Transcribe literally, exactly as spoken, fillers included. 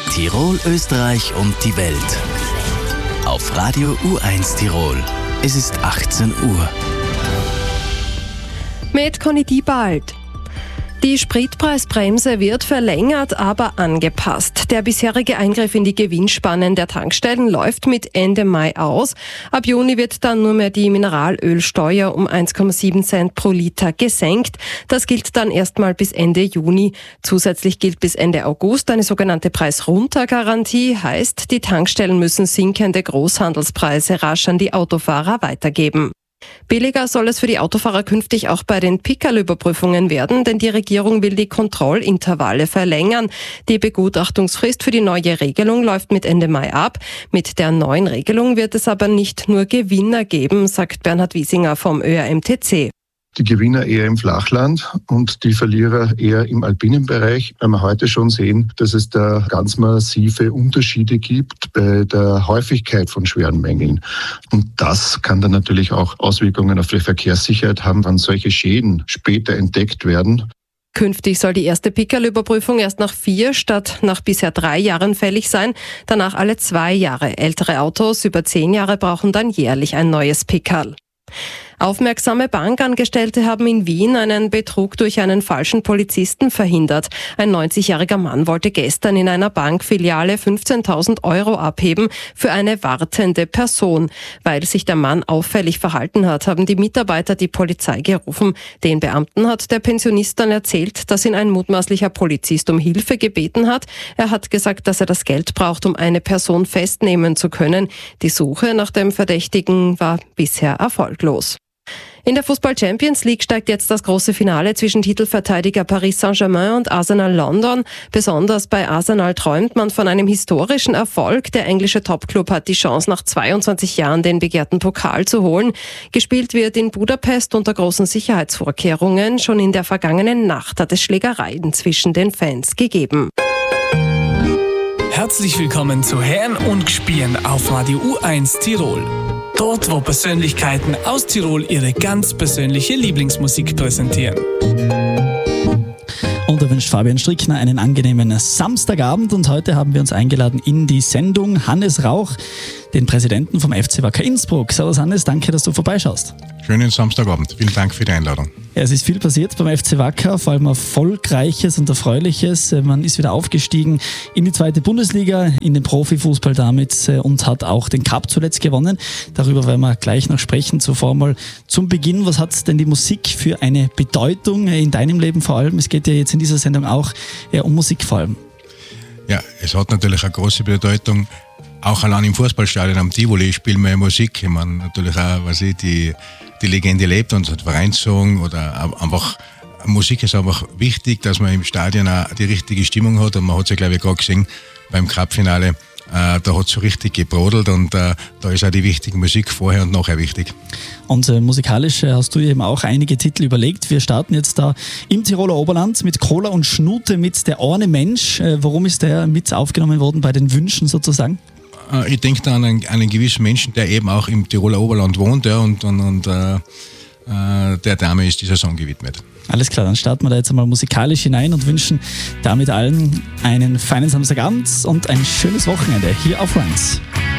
Tirol, Österreich und die Welt. Auf Radio U eins Tirol. Es ist achtzehn Uhr. Mit Conny Diebald. Die Spritpreisbremse wird verlängert, aber angepasst. Der bisherige Eingriff in die Gewinnspannen der Tankstellen läuft mit Ende Mai aus. Ab Juni wird dann nur mehr die Mineralölsteuer um eins Komma sieben Cent pro Liter gesenkt. Das gilt dann erstmal bis Ende Juni. Zusätzlich gilt bis Ende August eine sogenannte Preis-Runter-Garantie. Heißt, die Tankstellen müssen sinkende Großhandelspreise rasch an die Autofahrer weitergeben. Billiger soll es für die Autofahrer künftig auch bei den Pickerl-Überprüfungen werden, denn die Regierung will die Kontrollintervalle verlängern. Die Begutachtungsfrist für die neue Regelung läuft mit Ende Mai ab. Mit der neuen Regelung wird es aber nicht nur Gewinner geben, sagt Bernhard Wiesinger vom Ö R M T C. Die Gewinner eher im Flachland und die Verlierer eher im alpinen Bereich, weil wir heute schon sehen, dass es da ganz massive Unterschiede gibt bei der Häufigkeit von schweren Mängeln. Und das kann dann natürlich auch Auswirkungen auf die Verkehrssicherheit haben, wenn solche Schäden später entdeckt werden. Künftig soll die erste Pickerl-Überprüfung erst nach vier statt nach bisher drei Jahren fällig sein, danach alle zwei Jahre. Ältere Autos über zehn Jahre brauchen dann jährlich ein neues Pickerl. Aufmerksame Bankangestellte haben in Wien einen Betrug durch einen falschen Polizisten verhindert. Ein neunzigjähriger Mann wollte gestern in einer Bankfiliale fünfzehntausend Euro abheben für eine wartende Person. Weil sich der Mann auffällig verhalten hat, haben die Mitarbeiter die Polizei gerufen. Den Beamten hat der Pensionist dann erzählt, dass ihn ein mutmaßlicher Polizist um Hilfe gebeten hat. Er hat gesagt, dass er das Geld braucht, um eine Person festnehmen zu können. Die Suche nach dem Verdächtigen war bisher erfolglos. In der Fußball-Champions League steigt jetzt das große Finale zwischen Titelverteidiger Paris Saint-Germain und Arsenal London. Besonders bei Arsenal träumt man von einem historischen Erfolg. Der englische Topclub hat die Chance, nach zweiundzwanzig Jahren den begehrten Pokal zu holen. Gespielt wird in Budapest unter großen Sicherheitsvorkehrungen. Schon in der vergangenen Nacht hat es Schlägereien zwischen den Fans gegeben. Herzlich willkommen zu Herren und Gspielen auf Radio U eins Tirol. Dort, wo Persönlichkeiten aus Tirol ihre ganz persönliche Lieblingsmusik präsentieren. Und da wünscht Fabian Strickner einen angenehmen Samstagabend und heute haben wir uns eingeladen in die Sendung Hannes Rauch, den Präsidenten vom F C Wacker Innsbruck. Servus Hannes, danke, dass du vorbeischaust. Schönen Samstagabend, vielen Dank für die Einladung. Ja, es ist viel passiert beim F C Wacker, vor allem Erfolgreiches und Erfreuliches. Man ist wieder aufgestiegen in die zweite Bundesliga, in den Profifußball damit und hat auch den Cup zuletzt gewonnen. Darüber werden wir gleich noch sprechen. Zuvor mal zum Beginn, was hat denn die Musik für eine Bedeutung in deinem Leben vor allem? Es geht ja jetzt in dieser Sendung auch ja, um Musik vor allem. Ja, es hat natürlich eine große Bedeutung. Auch allein im Fußballstadion am Tivoli spielen wir Musik. Ich meine, natürlich auch, was ich, die, die Legende lebt und hat Vereinssong oder einfach, Musik ist einfach wichtig, dass man im Stadion auch die richtige Stimmung hat und man hat es ja, glaube ich, gerade gesehen beim Cup-Finale, äh, da hat es so richtig gebrodelt und äh, da ist auch die wichtige Musik vorher und nachher wichtig. Und äh, musikalisch äh, hast du eben auch einige Titel überlegt. Wir starten jetzt da im Tiroler Oberland mit Cola und Schnute mit Der Orne Mensch. Äh, warum ist der mit aufgenommen worden bei den Wünschen sozusagen? Ich denke da an einen, an einen gewissen Menschen, der eben auch im Tiroler Oberland wohnt, ja, und, und, und äh, äh, der Dame ist dieser Song gewidmet. Alles klar, dann starten wir da jetzt einmal musikalisch hinein und wünschen damit allen einen feinen Samstagabend und ein schönes Wochenende hier auf U eins.